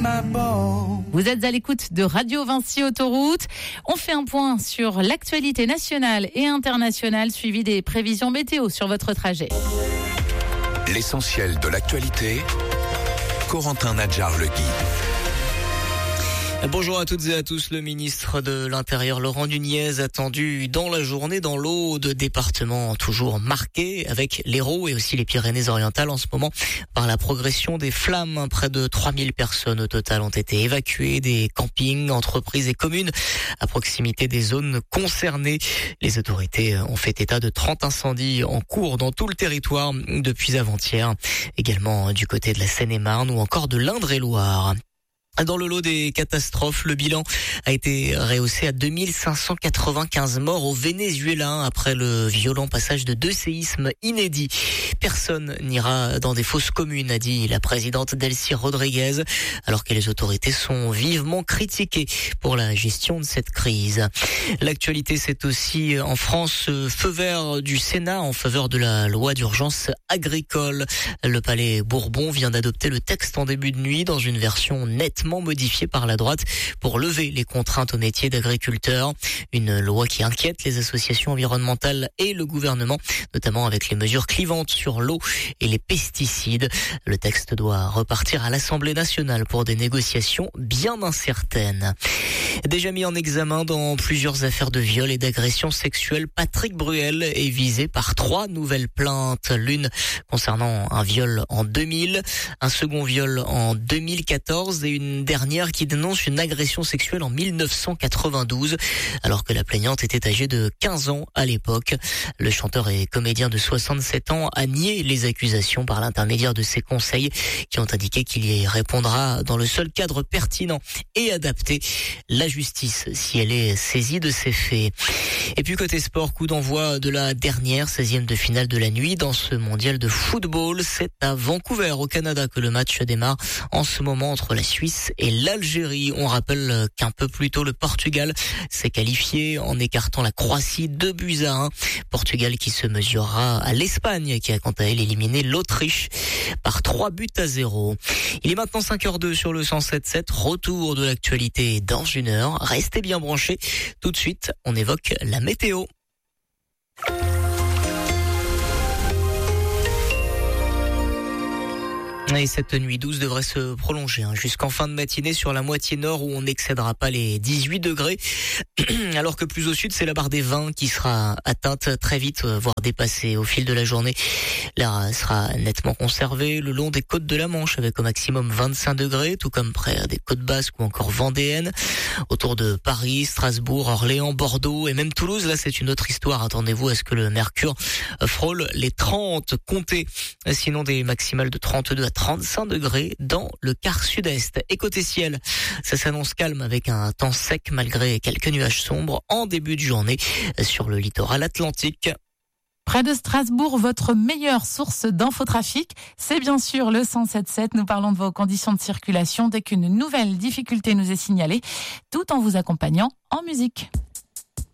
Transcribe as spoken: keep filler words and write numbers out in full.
Vous êtes à l'écoute de Radio Vinci Autoroute. On fait un point sur l'actualité nationale et internationale, suivi des prévisions météo sur votre trajet. L'essentiel de l'actualité, Corentin Nadjar le guide. Bonjour à toutes et à tous. Le ministre de l'Intérieur Laurent Nunez attendu dans la journée dans l'Aude, département toujours marqué avec l'Hérault et aussi les Pyrénées-Orientales en ce moment par la progression des flammes. Près de trois mille personnes au total ont été évacuées des campings, entreprises et communes à proximité des zones concernées. Les autorités ont fait état de trente incendies en cours dans tout le territoire depuis avant-hier, également du côté de la Seine-et-Marne ou encore de l'Indre-et-Loire. Dans le lot des catastrophes, le bilan a été rehaussé à deux mille cinq cent quatre-vingt-quinze morts au Venezuela après le violent passage de deux séismes inédits. Personne n'ira dans des fosses communes, a dit la présidente Delcy Rodriguez, alors que les autorités sont vivement critiquées pour la gestion de cette crise. L'actualité, c'est aussi en France, feu vert du Sénat en faveur de la loi d'urgence agricole. Le Palais Bourbon vient d'adopter le texte en début de nuit dans une version nette modifié par la droite pour lever les contraintes au métier d'agriculteur. Une loi qui inquiète les associations environnementales et le gouvernement, notamment avec les mesures clivantes sur l'eau et les pesticides. Le texte doit repartir à l'Assemblée nationale pour des négociations bien incertaines. Déjà mis en examen dans plusieurs affaires de viol et d'agression sexuelle, Patrick Bruel est visé par trois nouvelles plaintes. L'une concernant un viol en deux mille, un second viol en deux mille quatorze et une dernière qui dénonce une agression sexuelle en mille neuf cent quatre-vingt-douze, alors que la plaignante était âgée de quinze ans à l'époque. Le chanteur et comédien de soixante-sept ans a nié les accusations par l'intermédiaire de ses conseils qui ont indiqué qu'il y répondra dans le seul cadre pertinent et adapté, la justice, si elle est saisie de ces faits. Et puis côté sport, coup d'envoi de la dernière seizième de finale de la nuit dans ce mondial de football. C'est à Vancouver, au Canada, que le match démarre en ce moment entre la Suisse et l'Algérie. On rappelle qu'un peu plus tôt, le Portugal s'est qualifié en écartant la Croatie deux buts à un. Portugal qui se mesurera à l'Espagne, qui a quant à elle éliminé l'Autriche par trois buts à zéro. Il est maintenant cinq heures deux sur le cent sept sept. Retour de l'actualité dans une heure. Restez bien branchés. Tout de suite, on évoque la météo. Et cette nuit douce devrait se prolonger hein, jusqu'en fin de matinée sur la moitié nord où on n'excédera pas les dix-huit degrés. Alors que plus au sud, c'est la barre des vingt qui sera atteinte très vite, voire dépassée au fil de la journée. L'air sera nettement conservé le long des côtes de la Manche avec au maximum vingt-cinq degrés, tout comme près des côtes basques ou encore vendéennes. Autour de Paris, Strasbourg, Orléans, Bordeaux et même Toulouse, là c'est une autre histoire. Attendez-vous à ce que le mercure frôle les trente. Comptez sinon des maximales de trente-deux à trente-cinq degrés dans le quart sud-est. Et côté ciel, ça s'annonce calme avec un temps sec malgré quelques nuages sombres en début de journée sur le littoral atlantique. Près de Strasbourg, votre meilleure source d'infotrafic, c'est bien sûr le cent sept sept. Nous parlons de vos conditions de circulation dès qu'une nouvelle difficulté nous est signalée, tout en vous accompagnant en musique.